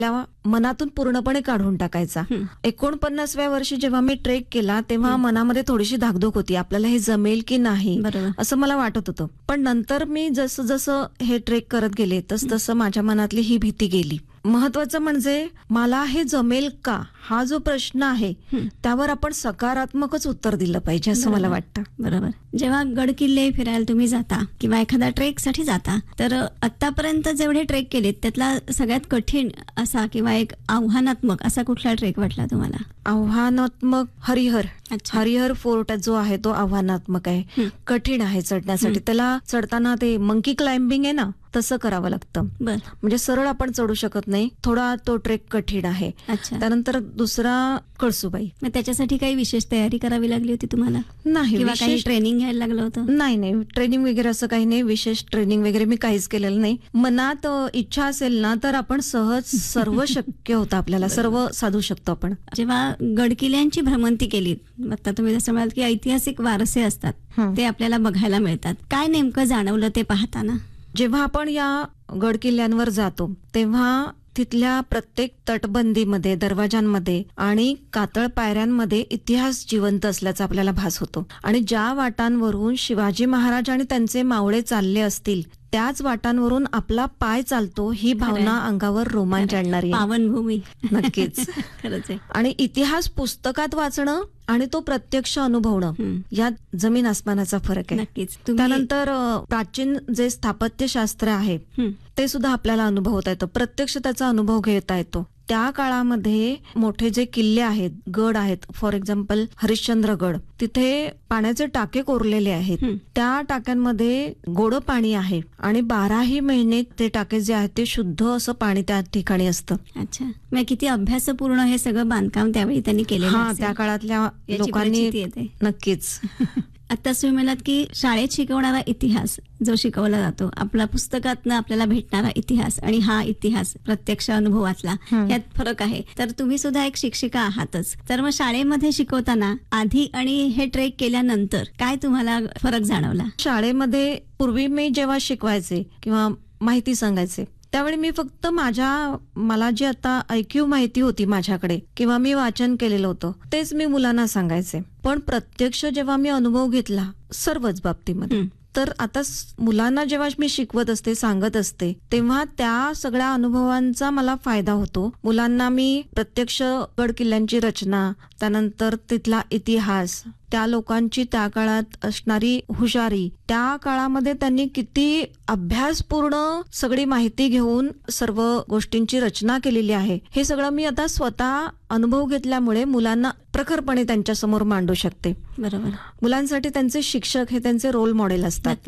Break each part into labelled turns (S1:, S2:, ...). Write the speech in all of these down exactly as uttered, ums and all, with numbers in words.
S1: आपल्या मनातून पूर्णपणे काढून टाकायचा. एकोणपन्नासव्या वर्षी जेव्हा मी ट्रेक केला तेव्हा मनामध्ये थोडीशी धाकधूक होती, आपल्याला हे जमेल की नाही असं मला वाटत होतं. पण नंतर मी जसं जसं हे ट्रेक करत गेले तस तसं माझ्या मनातली ही भीती गेली. महत्वाचं म्हणजे मला हे जमेल का हा जो प्रश्न आहे त्यावर आपण सकारात्मकच उत्तर दिलं पाहिजे असं मला वाटतं.
S2: बरोबर. जेव्हा गड किल्ले फिरायला तुम्ही जाता किंवा एखाद्या ट्रेक साठी जाता तर आतापर्यंत जेवढे ट्रेक केलेत त्यातला सगळ्यात कठीण असा किंवा एक आव्हानात्मक असा कुठला ट्रेक वाटला तुम्हाला?
S1: आव्हानात्मक हरिहर. हरिहर फोर्ट जो आहे तो आव्हानात्मक आहे, कठीण आहे चढण्यासाठी. त्याला चढताना ते मंकी क्लाइम्बिंग आहे ना तसं करावं लागतं. म्हणजे सरळ आपण चढू शकत नाही, थोडा तो ट्रेक कठीण आहे. त्यानंतर दुसरा कळसुबाई.
S2: मग त्याच्यासाठी काही विशेष तयारी करावी लागली होती तुम्हाला?
S1: नाही,
S2: किंवा काही ट्रेनिंग घ्यायला लागलं होतं?
S1: नाही नाही ट्रेनिंग वगैरे असं काही नाही, विशेष ट्रेनिंग वगैरे मी काहीच केलेलं नाही. मनात इच्छा असेल ना तर आपण सहज सर्व शक्य होतं, आपल्याला सर्व साधू शकतो आपण.
S2: जेव्हा गड किल्ल्यांची भ्रमंती केली, आता तुम्ही जसं म्हणाल की ऐतिहासिक वारसे असतात ते आपल्याला बघायला मिळतात, काय नेमकं जाणवलं ते पाहताना?
S1: जेव्हा आपण या गड किल्ल्यांवर जातो तेव्हा तिथल्या प्रत्येक तटबंदीमध्ये, दरवाजांमध्ये आणि कातळ पायऱ्यांमध्ये इतिहास जिवंत असल्याचा आपल्याला भास होतो. आणि ज्या वाटांवरून शिवाजी महाराज आणि त्यांचे मावळे चालले असतील त्याच वाटांवरून आपला पाय चालतो ही भावना अंगावर रोमांच आणणारी
S2: पावनभूमी.
S1: नक्कीच.
S2: खरंच आहे.
S1: आणि इतिहास पुस्तकात वाचणं आणि तो प्रत्यक्ष अनुभवणं यात जमीन आसमानाचा फरक आहे.
S2: नक्कीच.
S1: त्यानंतर प्राचीन जे स्थापत्यशास्त्र आहे ते सुद्धा आपल्याला अनुभवता येतं, प्रत्यक्ष त्याचा अनुभव घेता येतो. त्या काळामध्ये मोठे जे किल्ले आहेत, गड आहेत, फॉर एक्झाम्पल हरिश्चंद्रगड, तिथे पाण्याचे टाके कोरलेले आहेत. त्या टाक्यांमध्ये गोड पाणी आहे आणि बाराही महिने ते टाके जे आहेत ते शुद्ध असं पाणी त्या ठिकाणी असतं.
S2: अच्छा. मग किती अभ्यासपूर्ण हे सगळं बांधकाम त्यावेळी त्यांनी केलेलं.
S1: हा, त्या काळातल्या लोकांनी.
S2: नक्कीच. आता तुम्ही म्हणालात की शाळेत शिकवणारा इतिहास जो शिकवला जातो, आपला पुस्तकातनं आपल्याला भेटणारा इतिहास आणि हा इतिहास प्रत्यक्ष अनुभवातला, यात फरक आहे. तर तुम्ही सुद्धा एक शिक्षिका आहातच, तर मग शाळेमध्ये शिकवताना आधी आणि हे ट्रेक केल्यानंतर काय तुम्हाला फरक जाणवला?
S1: शाळेमध्ये पूर्वी मी जेव्हा शिकवायचे किंवा माहिती सांगायचे त्यावेळी मी फक्त माझ्या मला जी आता ऐक्यू माहिती होती माझ्याकडे किंवा मी वाचन केलेलं होतं तेच मी मुलांना सांगायचे. पण प्रत्यक्ष जेव्हा मी अनुभव घेतला सर्वच बाबतीमध्ये, तर आता मुलांना जेव्हा मी शिकवत असते, सांगत असते, तेव्हा त्या सगळ्या अनुभवांचा मला फायदा होतो. मुलांना मी प्रत्यक्ष गड किल्ल्यांची रचना, त्यानंतर तिथला इतिहास, त्या लोकांची त्या काळात असणारी हुशारी, त्या काळामध्ये त्यांनी किती अभ्यासपूर्ण सगळी माहिती घेऊन सर्व गोष्टींची रचना केलेली आहे, हे सगळं मी आता स्वतः अनुभव घेतल्यामुळे मुलांना प्रखरपणे त्यांच्या समोर मांडू शकते.
S2: बरोबर.
S1: मुलांसाठी त्यांचे शिक्षक हे त्यांचे रोल मॉडेल असतात.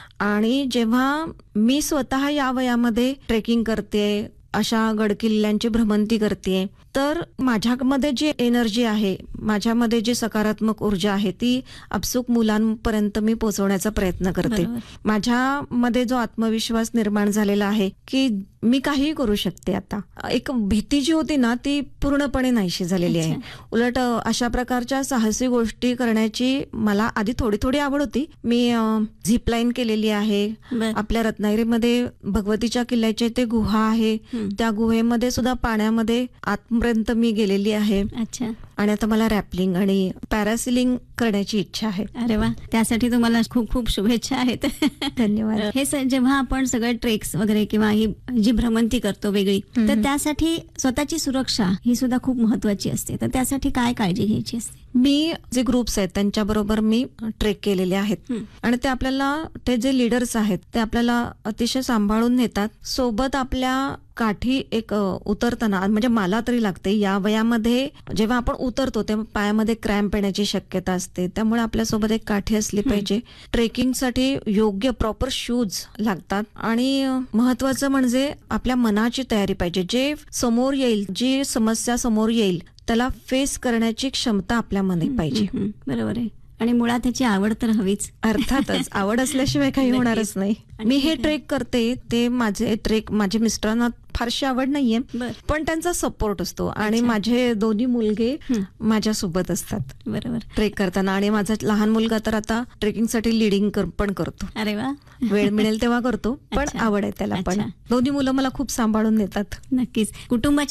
S1: आणि जेव्हा मी स्वतः या वयामध्ये ट्रेकिंग करते, अशा गडकिल्ल्यांची भ्रमंती करते, तर माझ्यामध्ये जी एनर्जी आहे, माझ्यामध्ये जी सकारात्मक ऊर्जा आहे ती आपसूक मुलांपर्यंत मी पोहोचवण्याचा प्रयत्न करते. माझ्यामध्ये जो आत्मविश्वास निर्माण झालेला आहे की मी काही करू शकते. आता एक भीती जी होती ना ती पूर्णपणे नाहीशी झालेली आहे. उलट अशा प्रकारच्या साहसी गोष्टी करण्याची मला आधी थोडी थोडी आवड होती. मी झिपलाईन केलेली आहे. आपल्या रत्नागिरीमध्ये भगवतीच्या किल्ल्याचे ते गुहा आहे, त्या गुहेमध्ये सुद्धा पाण्यामध्ये आतपर्यंत मी गेलेली आहे.
S2: अच्छा.
S1: आणि आता मला रॅपलिंग आणि पॅरासिलिंग करण्याची इच्छा आहे.
S2: अरे वा, त्यासाठी तुम्हाला खूप खूप शुभेच्छा आहेत.
S1: धन्यवाद.
S2: हे जेव्हा आपण सगळे ट्रेक्स वगैरे किंवा ही जी भ्रमंती करतो वेगळी, तर त्यासाठी स्वतःची सुरक्षा ही सुद्धा खूप महत्वाची असते. तर त्यासाठी काय काळजी घ्यायची असते?
S1: मी जे ग्रुप्स आहेत त्यांच्या बरोबर मी ट्रेक केलेले आहेत आणि ते आपल्याला, ते जे लीडर्स आहेत ते आपल्याला अतिशय सांभाळून नेतात. सोबत आपल्या काठी एक उतरताना, म्हणजे मला तरी लागते या वयामध्ये जेव्हा आपण उतरतो तेव्हा पायामध्ये क्रॅम्प येण्याची शक्यता असते, त्यामुळे आपल्यासोबत एक काठी असली पाहिजे. ट्रेकिंगसाठी योग्य प्रॉपर शूज लागतात आणि महत्वाचं म्हणजे आपल्या मनाची तयारी पाहिजे. जे समोर येईल, जी समस्या समोर येईल त्याला फेस करण्याची क्षमता आपल्या मनात पाहिजे.
S2: बरोबर आहे. आणि मुळात त्याची आवड तर हवीच.
S1: अर्थातच आवड असल्याशिवाय काही होणारच नाही. मी हे ट्रेक करते ते माझे ट्रेक माझ्या मिस्टरांना फारशी आवड नाहीये,
S2: बर.
S1: पण त्यांचा सपोर्ट असतो आणि
S2: अच्छा.
S1: माझे दोन्ही मुलगे
S2: हं.
S1: माझ्या सोबत असतात
S2: बरोबर.
S1: ट्रेक करताना. आणि माझा लहान मुलगा तर आता ट्रेकिंगसाठी लिडिंग पण करतो.
S2: अरे वा.
S1: वेळ मिळेल तेव्हा करतो, पण
S2: अच्छा.
S1: आवड आहे त्याला पण.
S2: अच्छा.
S1: दोन्ही मुलं मला खूप सांभाळून नेतात.
S2: नक्कीच. कुटुंबाची